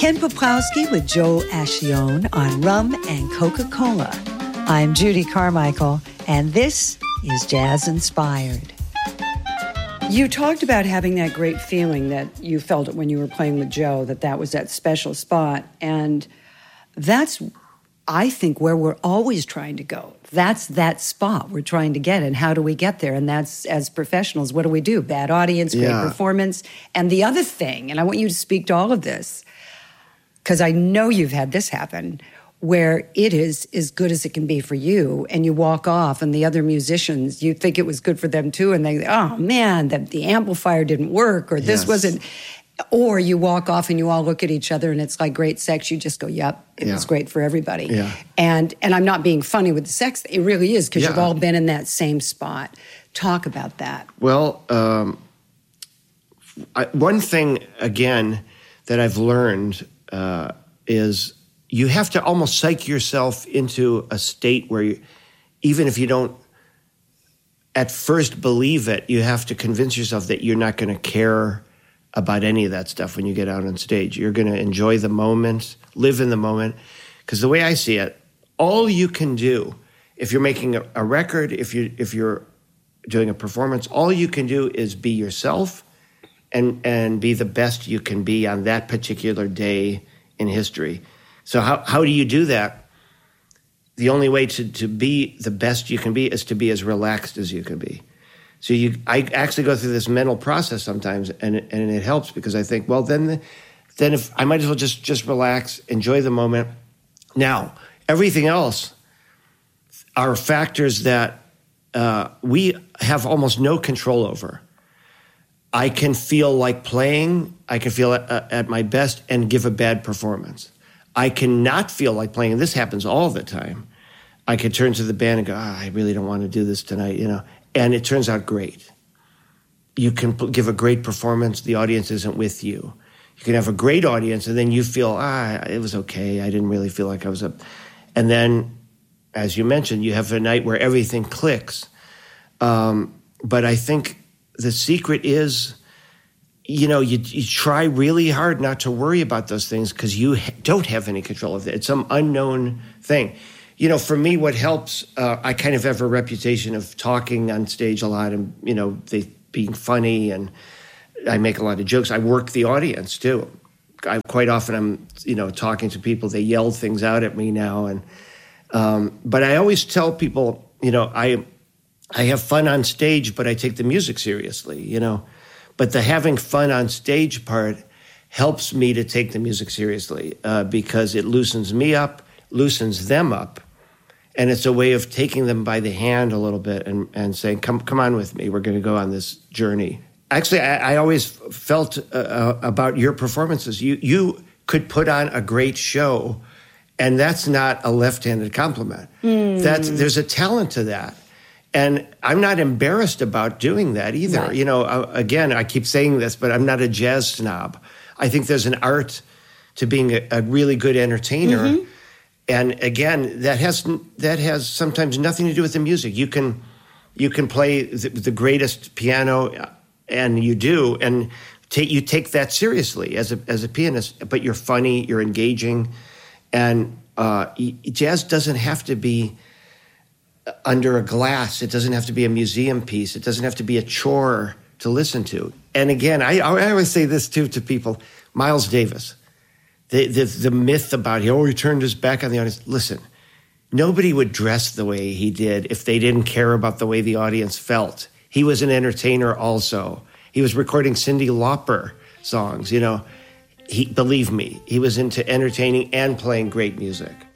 Ken Poplowski with Joe Ascione on Rum and Coca-Cola. I'm Judy Carmichael, and this is Jazz Inspired. You talked about having that great feeling that you felt it when you were playing with Joe, that was that special spot. And that's, I think, where we're always trying to go. That's that spot we're trying to get. And how do we get there? And that's, as professionals, what do we do? Bad audience, great performance. And the other thing, and I want you to speak to all of this, because I know you've had this happen, where it is as good as it can be for you, and you walk off, and the other musicians, you think it was good for them too, and they, oh man, the amplifier didn't work, or this wasn't, or you walk off and you all look at each other, and it's like great sex. You just go, yep, it was great for everybody. Yeah. And I'm not being funny with the sex. It really is, because you've all been in that same spot. Talk about that. Well, one thing, again, that I've learned is you have to almost psych yourself into a state where even if you don't at first believe it, you have to convince yourself that you're not going to care about any of that stuff when you get out on stage. You're going to enjoy the moment, live in the moment. Because the way I see it, all you can do, if you're making a record, if you're doing a performance, all you can do is be yourself and be the best you can be on that particular day in history. So how do you do that? The only way to be the best you can be is to be as relaxed as you can be. So I actually go through this mental process sometimes, and it helps, because I think, well, then if I might as well just relax, enjoy the moment. Now, everything else are factors that we have almost no control over. I can feel like playing, I can feel at my best and give a bad performance. I cannot feel like playing, and this happens all the time. I could turn to the band and go, I really don't want to do this tonight, and it turns out great. You can give a great performance, the audience isn't with you. You can have a great audience, and then you feel, it was okay, I didn't really feel like I was up. And then, as you mentioned, you have a night where everything clicks. But I think the secret is, you try really hard not to worry about those things, because you don't have any control of it. It's some unknown thing. For me, what helps, I kind of have a reputation of talking on stage a lot and, being funny, and I make a lot of jokes. I work the audience, too. Quite often I'm, talking to people. They yell things out at me now. But I always tell people, I have fun on stage, but I take the music seriously, But the having fun on stage part helps me to take the music seriously, because it loosens me up, loosens them up, and it's a way of taking them by the hand a little bit and saying, come on with me, we're going to go on this journey. Actually, I always felt about your performances, you could put on a great show, and that's not a left-handed compliment. There's a talent to that. And I'm not embarrassed about doing that either. Right. Again, I keep saying this, but I'm not a jazz snob. I think there's an art to being a really good entertainer. Mm-hmm. And again, that has sometimes nothing to do with the music. You can play the greatest piano, and you do, and you take that seriously as a pianist. But you're funny, you're engaging, and jazz doesn't have to be under a glass. It doesn't have to be a museum piece. It doesn't have to be a chore to listen to. And again, I always say this too to people. Miles Davis, the myth about he turned his back on the audience. Listen, nobody would dress the way he did if they didn't care about the way the audience felt. He was an entertainer also. He was recording Cyndi Lauper songs, believe me, he was into entertaining and playing great music.